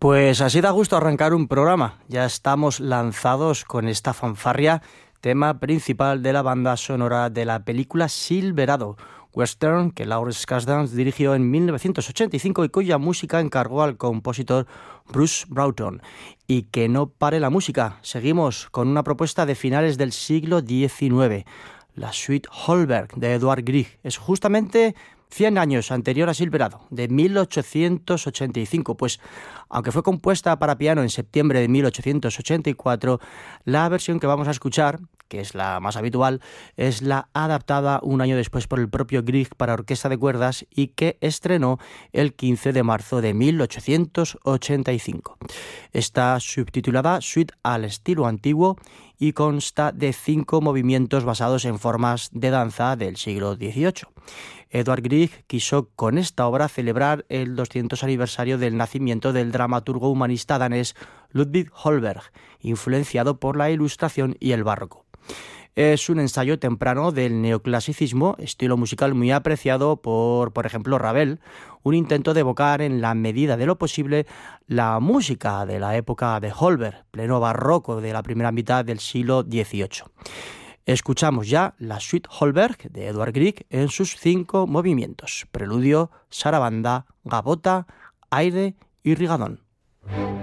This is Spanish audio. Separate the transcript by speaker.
Speaker 1: Pues así da gusto arrancar un programa. Ya estamos lanzados con esta fanfarria, tema principal de la banda sonora de la película Silverado, western que Lawrence Kasdan dirigió en 1985 y cuya música encargó al compositor Bruce Broughton. Y que no pare la música. Seguimos con una propuesta de finales del siglo XIX. La Suite Holberg de Edvard Grieg. Es justamente 100 años anterior a Silverado, de 1885, pues aunque fue compuesta para piano en septiembre de 1884, la versión que vamos a escuchar, que es la más habitual, es la adaptada un año después por el propio Grieg para orquesta de cuerdas y que estrenó el 15 de marzo de 1885. Está subtitulada Suite al estilo antiguo y consta de 5 movimientos basados en formas de danza del siglo XVIII. Edvard Grieg quiso con esta obra celebrar el 200 aniversario del nacimiento del dramaturgo humanista danés Ludvig Holberg, influenciado por la Ilustración y el Barroco. Es un ensayo temprano del neoclasicismo, estilo musical muy apreciado por ejemplo, Ravel, un intento de evocar en la medida de lo posible la música de la época de Holberg, pleno barroco de la primera mitad del siglo XVIII. Escuchamos ya la Suite Holberg de Edvard Grieg en sus 5 movimientos: preludio, sarabanda, gavota, aire y rigadón.